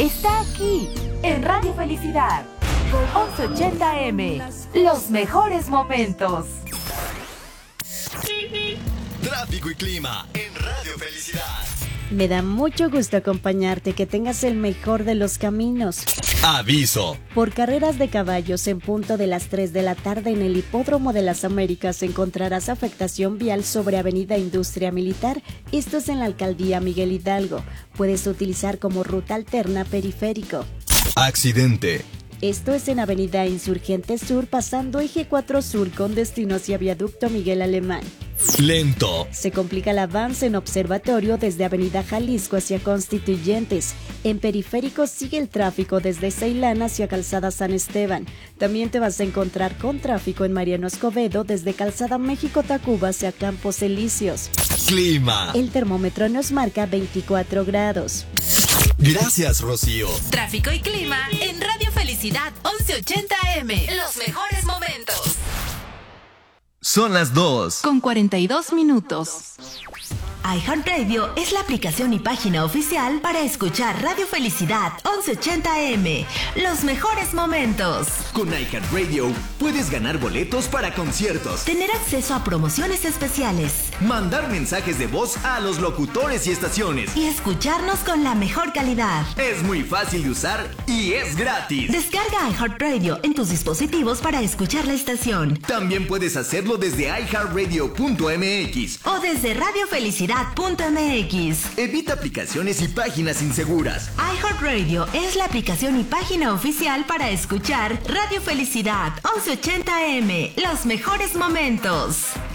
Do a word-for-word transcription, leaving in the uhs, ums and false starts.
está aquí, en Radio Felicidad, once ochenta A M, los mejores momentos. Tráfico y clima en Radio Felicidad. Me da mucho gusto acompañarte, que tengas el mejor de los caminos. Aviso. Por carreras de caballos en punto de las tres de la tarde en el Hipódromo de las Américas encontrarás afectación vial sobre Avenida Industria Militar. Esto es en la Alcaldía Miguel Hidalgo. Puedes utilizar como ruta alterna periférico. Accidente. Esto es en Avenida Insurgente Sur, pasando Eje cuatro Sur con destino hacia Viaducto Miguel Alemán. Lento. Se complica el avance en Observatorio desde Avenida Jalisco hacia Constituyentes. En periférico sigue el tráfico desde Ceilán hacia Calzada San Esteban. También te vas a encontrar con tráfico en Mariano Escobedo desde Calzada México-Tacuba hacia Campos Elíseos. Clima. El termómetro nos marca veinticuatro grados. Gracias, Rocío. Tráfico y clima en Radio Felicidad once ochenta A M. Los mejores momentos. Son las dos. Con cuarenta y dos minutos. iHeartRadio es la aplicación y página oficial para escuchar Radio Felicidad once ochenta A M. Los mejores momentos. Con iHeartRadio puedes ganar boletos para conciertos, Tener acceso a promociones especiales mandar mensajes de voz a los locutores y estaciones. y escucharnos con la mejor calidad. Es muy fácil de usar y es gratis. Descarga iHeartRadio en tus dispositivos para escuchar la estación También puedes hacerlo desde i heart radio punto m x. o desde radio felicidad punto m x. Evita aplicaciones y páginas inseguras. iHeartRadio es la aplicación y página oficial para escuchar Radio Felicidad once ochenta A M. Los mejores momentos.